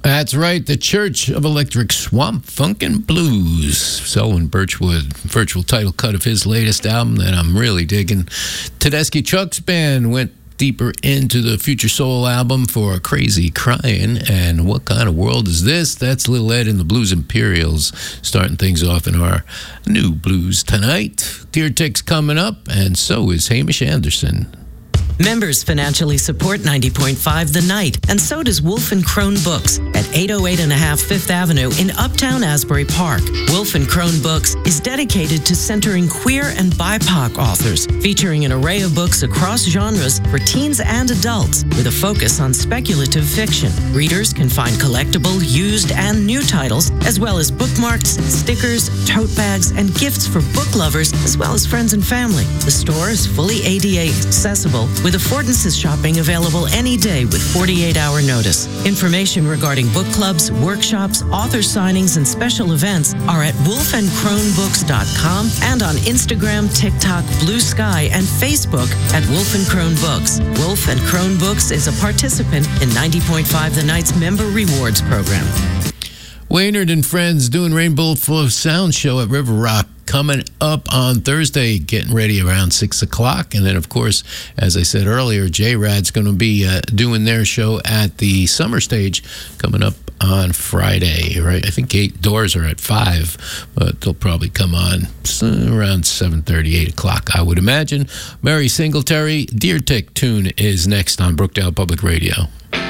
That's right, the Church of Electric Swamp Funkin' Blues. Selwyn Birchwood, virtual title cut of his latest album that I'm really digging. Tedeschi Trucks Band went deeper into the Future Soul album for Crazy Crying. And What Kind of World Is This? That's Little Ed and the Blues Imperials starting things off in our new blues tonight. Deer Tick's coming up, and so is Hamish Anderson. Members financially support 90.5 The Night, and so does Wolf & Crone Books at 808.5 Fifth Avenue in Uptown Asbury Park. Wolf & Crone Books is dedicated to centering queer and BIPOC authors, featuring an array of books across genres for teens and adults, with a focus on speculative fiction. Readers can find collectible, used, and new titles, as well as bookmarks, stickers, tote bags, and gifts for book lovers, as well as friends and family. The store is fully ADA accessible, with affordances shopping available any day with 48-hour notice. Information regarding book clubs, workshops, author signings, and special events are at wolfandcronebooks.com and on Instagram, TikTok, Blue Sky, and Facebook at Wolf & Crone Books. Wolf & Crone Books is a participant in 90.5 The Night's Member Rewards Program. Waynard and Friends doing Rainbow Flow Sound Show at River Rock coming up on Thursday, getting ready around 6 o'clock. And then, of course, as I said earlier, J-Rad's going to be doing their show at the Summer Stage coming up on Friday, right? I think doors are at 5, but they'll probably come on around 7:30, 8 o'clock, I would imagine. Mary Singletary, Deer Tick tune is next on Brookdale Public Radio.